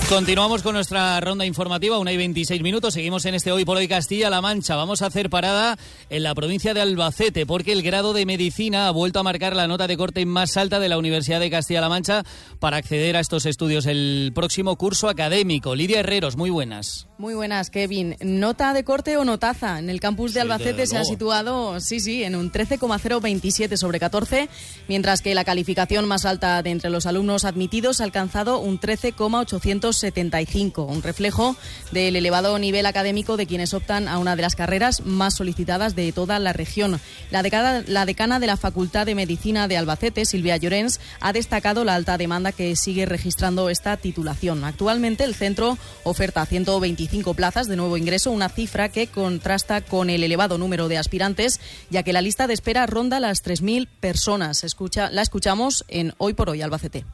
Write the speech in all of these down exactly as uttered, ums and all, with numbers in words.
Continuamos con nuestra ronda informativa, una y veintiséis minutos. Seguimos en este Hoy por Hoy Castilla-La Mancha. Vamos a hacer parada en la provincia de Albacete, porque el grado de Medicina ha vuelto a marcar la nota de corte más alta de la Universidad de Castilla-La Mancha para acceder a estos estudios el próximo curso académico. Lidia Herreros, muy buenas. Muy buenas, Kevin. ¿Nota de corte o notaza? En el campus de Albacete sí, se ha situado, sí, sí, en un trece coma cero veintisiete sobre catorce, mientras que la calificación más alta de entre los alumnos admitidos ha alcanzado un trece coma ochocientos setenta y cinco, un reflejo del elevado nivel académico de quienes optan a una de las carreras más solicitadas de toda la región. La decana, la decana de la Facultad de Medicina de Albacete, Silvia Llorens, ha destacado la alta demanda que sigue registrando esta titulación. Actualmente el centro oferta ciento veinticinco plazas de nuevo ingreso, una cifra que contrasta con el elevado número de aspirantes, ya que la lista de espera ronda las tres mil personas. Escucha, la escuchamos en Hoy por Hoy Albacete.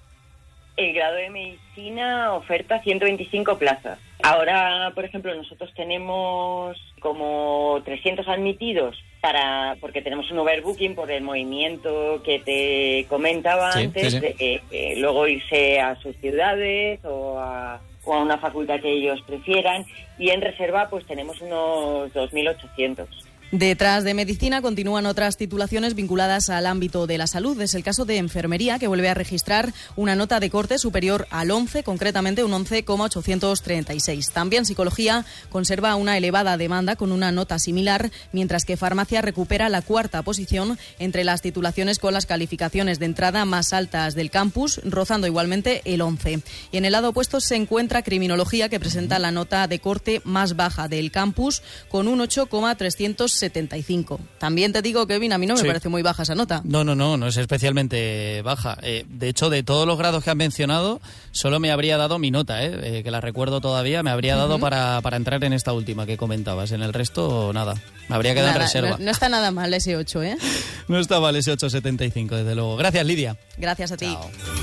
El grado de Medicina oferta ciento veinticinco plazas. Ahora, por ejemplo, nosotros tenemos como trescientos admitidos para porque tenemos un overbooking por el movimiento que te comentaba sí, antes, sí, sí. de que eh, luego irse a sus ciudades o a, o a una facultad que ellos prefieran. Y en reserva pues tenemos unos dos mil ochocientos. Detrás de Medicina continúan otras titulaciones vinculadas al ámbito de la salud. Es el caso de Enfermería, que vuelve a registrar una nota de corte superior al once, concretamente un once coma ochocientos treinta y seis. También Psicología conserva una elevada demanda con una nota similar, mientras que Farmacia recupera la cuarta posición entre las titulaciones con las calificaciones de entrada más altas del campus, rozando igualmente el once. Y en el lado opuesto se encuentra Criminología, que presenta la nota de corte más baja del campus con un ocho coma trescientos setenta y cinco. También te digo, Kevin, a mí no me sí. parece muy baja esa nota. No, no, no, no es especialmente baja. Eh, de hecho, de todos los grados que has mencionado, solo me habría dado mi nota, eh, eh, que la recuerdo todavía, me habría dado uh-huh. para, para entrar en esta última que comentabas. En el resto, nada. Me habría quedado nada, en reserva. No, no está nada mal ese ocho, ¿eh? No está mal ese ocho setenta y cinco, desde luego. Gracias, Lidia. Gracias a ti. Chao.